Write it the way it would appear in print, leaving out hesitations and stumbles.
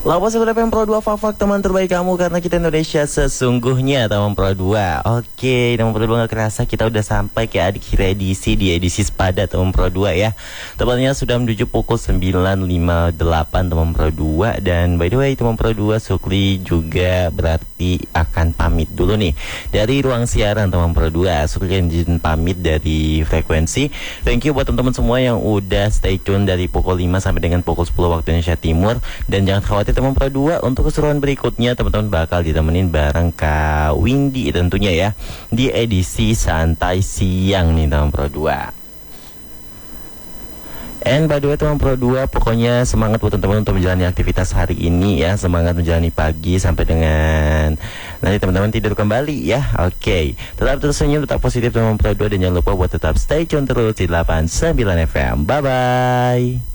Lawas sudah FM Pro 2 Fafak, teman terbaik kamu karena kita Indonesia sesungguhnya, teman Pro 2. Oke, teman Pro 2 gak kerasa kita udah sampai ke akhir edisi di edisi sepada teman Pro 2 ya. Tepatnya sudah menuju pukul 9.58 teman Pro 2. Dan by the way teman Pro 2, Sukli juga berarti akan pamit dulu nih dari ruang siaran teman Pro 2. Sukli izin pamit dari frekuensi. Thank you buat teman-teman semua yang udah stay tune dari pukul 5 sampai dengan pukul 10 waktu Indonesia Timur. Dan jangan khawatir teman Pro 2, untuk keseruan berikutnya teman-teman bakal ditemenin bareng Kak Windy tentunya ya, di edisi santai siang nih teman Pro 2. And by the way teman Pro 2, pokoknya semangat buat teman-teman untuk menjalani aktivitas hari ini ya. Semangat menjalani pagi sampai dengan nanti teman-teman tidur kembali ya. Oke, tetap tersenyum, tetap positif teman Pro 2. Dan jangan lupa buat tetap stay tune terus di 89 FM. Bye-bye.